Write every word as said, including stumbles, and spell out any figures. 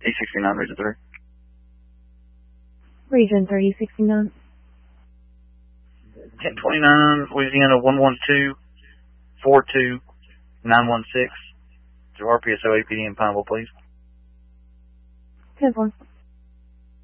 E sixty-nine, Region three. Region three, sixty-nine. ten twenty-nine, Louisiana, one one two, four two, nine one six. To R P S O A P D in Pineville, please. ten four.